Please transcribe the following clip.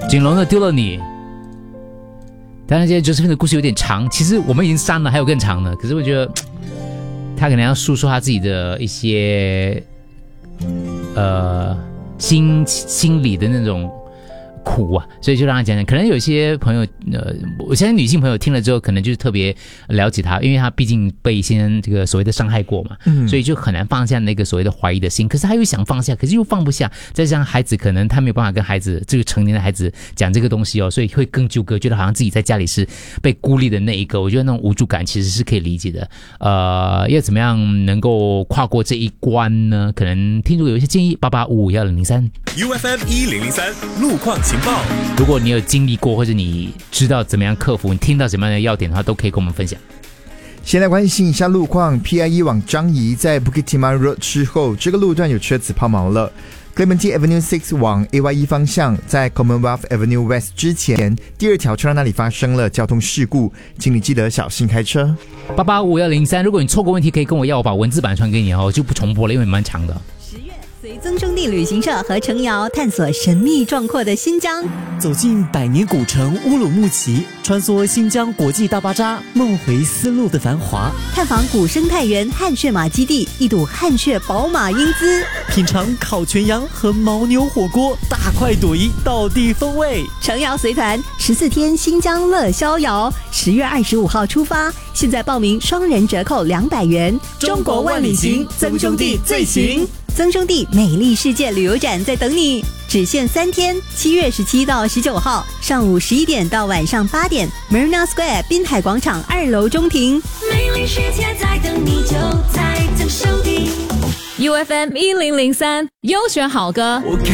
锦龙的丢了你。当然，现在 Josephine 的故事有点长，其实我们已经删了，还有更长的。可是我觉得他可能要诉说他自己的一些心理的那种苦啊，所以就让他讲讲。可能有些朋友，我相信女性朋友听了之后，可能就是特别了解他，因为他毕竟被先这个所谓的伤害过嘛，所以就很难放下那个所谓的怀疑的心。可是他又想放下，可是又放不下。再加上孩子，可能他没有办法跟孩子这个成年的孩子讲这个东西哦，所以会更纠葛，觉得好像自己在家里是被孤立的那一个。我觉得那种无助感其实是可以理解的。要怎么样能够跨过这一关呢？可能听众有一些建议，88551003 UFM 1003路况情报。 如果你有经历过，或者你知道怎么样克服，你听到什么样的要点的话，都可以跟我们分享。 先来关心一下路况 ，PIE 往樟宜在 Bukit Timah Road 之后，这个路段有车子抛锚了。Clementi Avenue 6往 AYE 方向，在 Commonwealth Avenue West 之前，第二条车道那里发生了交通事故，请你记得小心开车。 885103，如果你错过问题，可以跟我要，我把文字版传给你哦，就不重播了，因为蛮长的。 随曾兄弟旅行社和程瑶探索神秘壮阔的新疆， 走进百年古城乌鲁木齐，穿梭新疆国际大巴扎，梦回丝路的繁华， 探访古生态园汗血马基地，一睹汗血宝马英姿， 品尝烤全羊和牦牛火锅，大快朵颐，道地风味。 程瑶随团14天新疆乐逍遥，10月25号出发，现在报名双人折扣200元。 中国万里行，曾兄弟最行。 曾兄弟美丽世界旅游展在等你，只限3天，7月17到19号，上午11点到晚上8点 ，Marina Square 滨海广场2楼中庭。 美丽世界在等你，就在曾兄弟。 UFM 1003优选好歌。 我